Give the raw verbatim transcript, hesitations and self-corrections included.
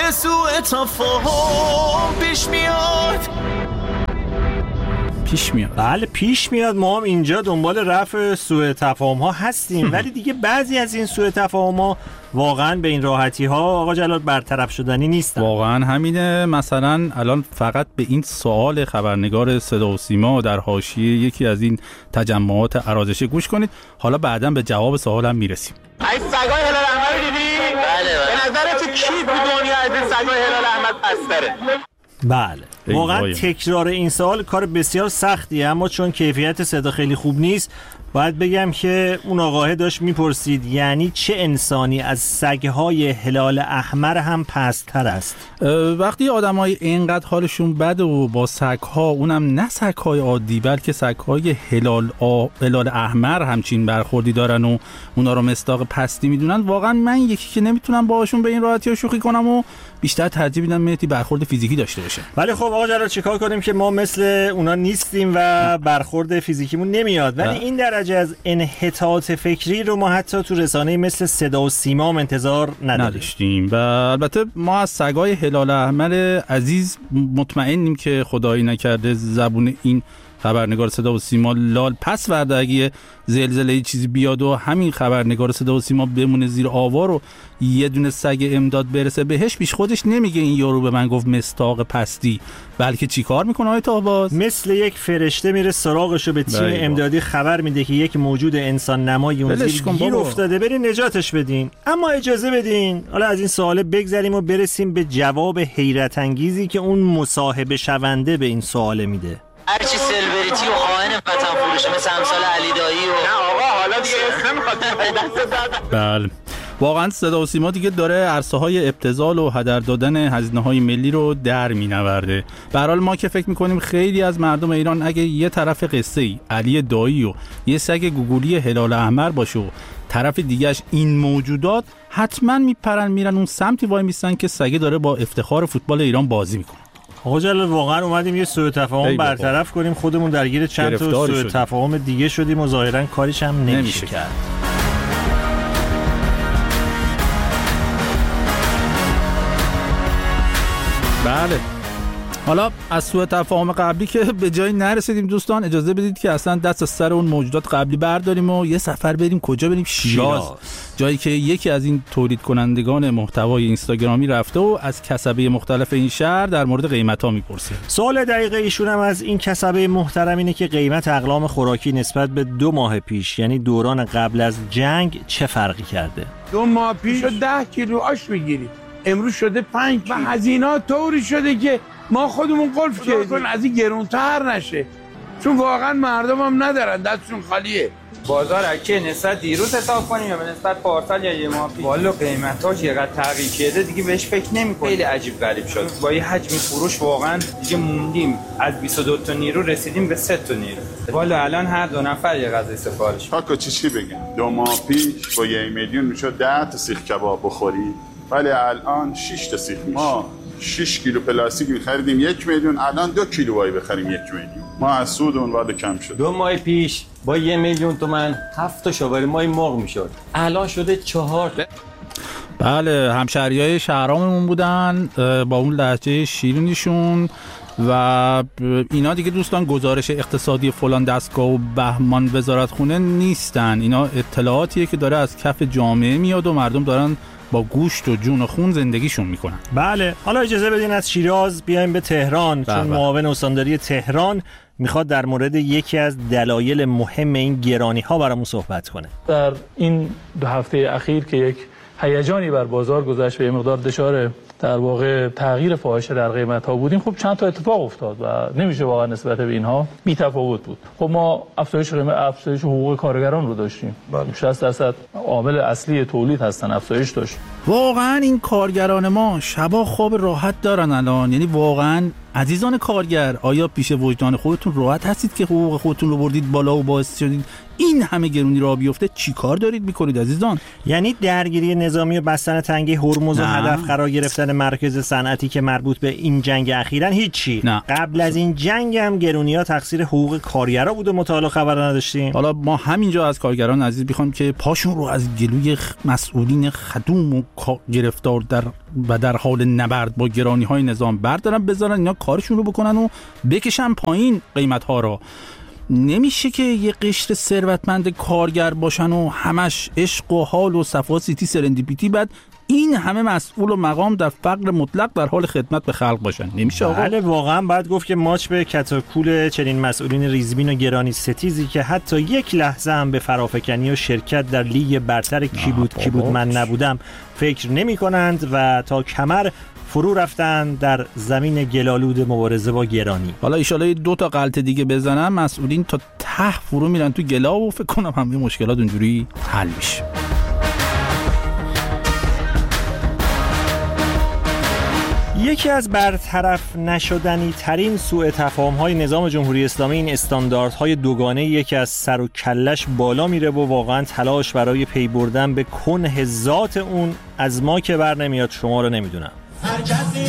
سوء تفاهم پیش میاد پیش میاد. بله پیش میاد. ما هم اینجا دنبال رفع سوء تفاهم ها هستیم ولی دیگه بعضی از این سوء تفاهم ها واقعا به این راحتی ها آقا جلال برطرف شدنی نیستن. واقعا همینه. مثلا الان فقط به این سوال خبرنگار صدا و سیما در حاشیه یکی از این تجمعات ارازشی گوش کنید، حالا بعداً به جواب سوالم میرسیم. ای سگای هلال احمر رو دیدی؟ بله بله. به نظر تو کی تو دنیا از این سگای هلال احمر پستره؟ بله واقعا تکرار این سوال کار بسیار سختیه، اما چون کیفیت صدا خیلی خوب نیست باید بگم که اون آقاه داشت میپرسید یعنی چه انسانی از سگهای هلال احمر هم پست‌تر است؟ وقتی آدمای اینقدر حالشون بده و با سگها، اونم نه سگهای عادی بلکه سگهای هلال آ... هلال احمر همچین برخوردی دارن و اونا رو مصداق پستی میدونن، واقعا من یکی که نمیتونم باهاشون به این راحتی ها شوخی کنم و بیشتر ترجیح میدم مهدی برخورد فیزیکی داشته باشه. ولی خب آقا جلال چیکار کنیم که ما مثل اونا نیستیم و برخورد فیزیکیمون نمیاد، ولی این درجه از انحطاط فکری رو ما حتی تو رسانه‌ای مثل صدا و سیما هم انتظار نداشتیم. و البته ما از سگای هلال احمر عزیز مطمئنیم که خدایی نکرده زبون این خبرنگار صدا و سیما لال پس ورده اگه زلزله چیزی بیاد و همین خبرنگار صدا و سیما بمونه زیر آوار و یه دونه سگ امداد برسه بهش، بیش خودش نمیگه این یارو به من گفت مصداق پستی، بلکه چی کار میکنه آقای طاهباز؟ مثل یک فرشته میره سراغشو به تیم امدادی خبر میده که یک موجود انسان نمایی اون زیر گیر افتاده، برین نجاتش بدین. اما اجازه بدین حالا از این سوال بگذریم و برسیم به جواب حیرت انگیزی که اون مصاحبه شونده به این سوال میده. هرچی سلبریتی و خائن وطن فروشه مثل امثال علی دایی و نه آقا حالا دیگه اسم نمیخواد دست دادن. بله واقعا صدا و سیما دیگه داره عرصه های ابتذال و هدر دادن هزینه های ملی رو در مینورده. به هر حال ما که فکر میکنیم خیلی از مردم ایران اگه یه طرف قصه ای علی دایی و یه سگ گوگولی هلال احمر باشه و طرف دیگهش این موجودات، حتما میپرن میرن اون سمتی وای میستن که سگه داره با افتخار فوتبال ایران بازی میکنه. آقا جلال واقعا اومدیم یه سوء تفاهم برطرف کنیم، خودمون درگیر چند تا سوء تفاهم دیگه شدیم و ظاهرا کاریش هم نمیشه, نمیشه کرد. بله حالا از سوء تفاهم قبلی که به جایی نرسیدیم دوستان، اجازه بدید که اصلا دست از سر اون موجودات قبلی برداریم و یه سفر بریم. کجا بریم؟ شیراز. جایی که یکی از این تولید کنندگان محتوای اینستاگرامی رفته و از کسبه مختلف این شهر در مورد قیمت‌ها میپرسه. سوال دقیق ایشون هم از این کسبه محترم اینه که قیمت اقلام خوراکی نسبت به دو ماه پیش یعنی دوران قبل از جنگ چه فرقی کرده؟ دو ماه پیش ده کیلو آش میگیریم، امروز شده پنج کیلو. و هزینه‌ها طوری شده که ما خودمون قلف کردیم از این گرونتر نشه، چون واقعا مردم هم ندارن، دستشون خالیه. بازار اگه نسبت دیروز حساب کنیم یا به نسبت پارسال یا یه ماه پیش، والا قیمت‌ها چقدر تغییر کرده دیگه بهش فکر نمی‌کنم. خیلی عجیب غریب شد. با یه حجم فروش واقعا دیگه موندیم، از بیست و دو تا نیرو رسیدیم به سه تا نیرو. والا الان هر دو نفر یه غذا سفارش. تا چی چی بگم، دو ماه پیش با یه میلیون میشد ده تا سیخ کباب بخوری، ولی الان شش تا سیخ میشه. ما شش کیلو پلاستیک می‌خریدیم یک میلیون، الان دو کیلو وای بخریم یک میلیون. ما از سود اون وارد کم شد. دو ماه پیش با یه میلیون تومان هفت تا شاواری مای مرغ میشد، الان شده چهار. بله همشهریای شهراممون بودن با اون لهجه شیرینیشون و اینا دیگه دوستان گزارش اقتصادی فلان دستگاه و بهمان وزارتخونه نیستن، اینا اطلاعاتیه که داره از کف جامعه میاد و مردم دارن با گوشت و جون و خون زندگیشون میکنن. بله حالا اجازه بدین از شیراز بیایم به تهران، چون معاون استانداری تهران میخواد در مورد یکی از دلایل مهم این گرانی ها برامون صحبت کنه. در این دو هفته اخیر که یک هیجانی بر بازار گذشت و یه مقدار دچار در واقع تغییر فاحشه در قیمت ها بودیم، خب چند تا اتفاق افتاد و نمیشه واقعا نسبت به اینها بی تفاوت بود. خب ما افزایش قیمت، افزایش حقوق کارگران رو داشتیم، شصت درصد عامل اصلی تولید هستن، افزایش داشت. واقعا این کارگران ما شبا خواب راحت دارن الان، یعنی واقعا عزیزان کارگر آیا پیش وجدان خودتون راحت هستید که حقوق خودتون رو بردید بالا و باعث شدید این همه گرونی را بیفته؟ چی کار دارید میکنید عزیزان؟ یعنی درگیری نظامی و بستن تنگه هرمز و هدف قرار گرفتن مرکز صنعتی که مربوط به این جنگ اخیراً هیچی؟ نه. قبل از این جنگ هم گرونی‌ها تقصیر حقوق کارگرا بود و مطالعه خبر نداشتیم. حالا ما همینجا از کارگران عزیز میخوام که پاشون رو از گلوی مسئولین خدوم و گرفتار در و در حال نبرد با گرانی های نظام بردارن بذارن اینا کارشون رو بکنن و بکشن پایین قیمت ها رو. نمیشه که یه قشر ثروتمند کارگر باشن و همش عشق و حال و صفا سیتی سرندیپیتی، بعد این همه مسئول و مقام در فقر مطلق در حال خدمت به خلق باشن. نمیشه آقا. بله واقعا باید گفت که ماچ به کتاکول چنین مسئولین ریزبین و گرانی ستیزی که حتی یک لحظه هم به فرافکنی و شرکت در لیگ برتر کی بود کی بود من نبودم فکر نمی کنند و تا کمر فرو رفتن در زمین گلالود مبارزه با گرانی. حالا ایشالا دو تا غلط دیگه بزنن مسئولین تا ته فرو میرن تو گلا و فکر کنم همه مشکلات اونجوری حل میشه. یکی از برطرف نشدنی ترین سوء تفاهم های نظام جمهوری اسلامی این استانداردهای دوگانه یکی از سر و کلش بالا میره و واقعا تلاش برای پی بردن به کنه ذات اون از ما که بر نمیاد شما رو نمیدونم.